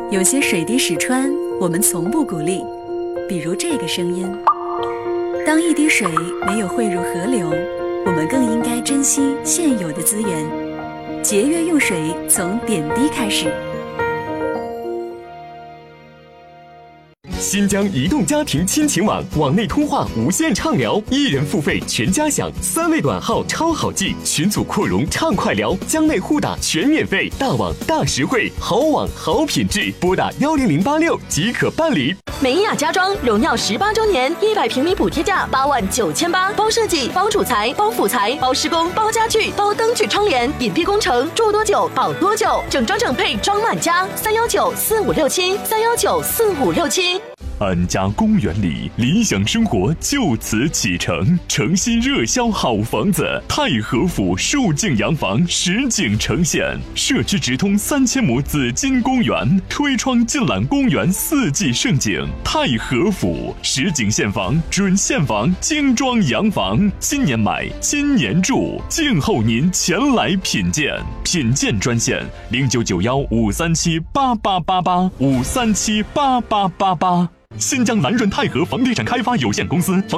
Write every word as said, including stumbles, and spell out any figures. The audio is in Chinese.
有些水滴石穿，我们从不鼓励，比如这个声音。当一滴水没有汇入河流，我们更应该珍惜现有的资源，节约用水从点滴开始。 新疆移动家庭亲情网网内通话无限畅聊，一人付费全家享，三位短号超好记，群组扩容畅快聊，疆内互打全免费，大网大实惠，好网好品质，拨打幺零零八六即可办理。 美雅家装荣耀十八周年，一百平米补贴价八万九千八，包设计、包主材、包辅材、包施工、包家具、包灯具窗帘，隐蔽工程，住多久保多久，整装整配装满家。三幺九四五六七，三幺九四五六七。 安家公园里，理想生活就此启程。诚心热销好房子，太和府树景洋房实景呈现，设置直通三千亩紫金公园，推窗尽览公园四季盛景。太和府实景现房，准现房，精装洋房，今年买，今年住，静候您前来品鉴。品鉴专线零九九幺五三七八八八八五三七八八八八。新疆南润泰和房地产开发有限公司。